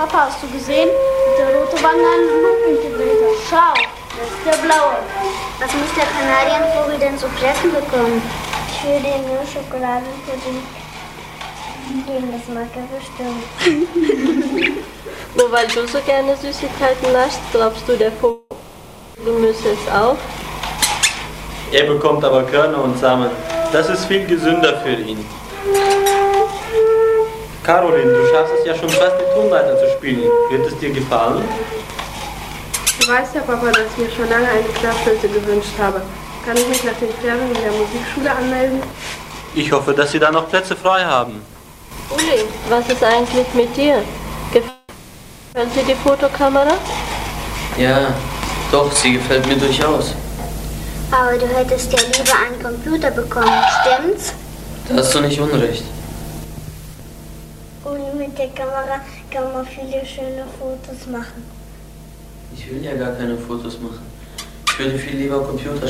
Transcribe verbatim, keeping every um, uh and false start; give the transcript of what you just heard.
Papa, hast du gesehen? Der rote war ein Lupenintegrator. Schau, das ist der blaue. Was muss der Kanarienvogel denn zu fressen bekommen? Ich würde ihm nur Schokoladenpudding geben, das mag er bestimmt. Nur weil du so gerne Süßigkeiten nascht, glaubst du, der Vogel müsse es auch? Er bekommt aber Körner und Samen. Das ist viel gesünder für ihn. Caroline, du schaffst es ja schon fast, die Tonleiter zu spielen. Wird es dir gefallen? Du weißt ja, Papa, dass ich mir schon lange eine Klappflöte gewünscht habe. Kann ich mich nach den Ferien in der Musikschule anmelden? Ich hoffe, dass Sie da noch Plätze frei haben. Uli, was ist eigentlich mit dir? Gefällt dir die Fotokamera? Ja, doch, sie gefällt mir durchaus. Aber du hättest ja lieber einen Computer bekommen, stimmt's? Da hast du nicht unrecht. Uli, mit der Kamera kann man viele schöne Fotos machen. Ich will ja gar keine Fotos machen. Ich würde viel lieber Computer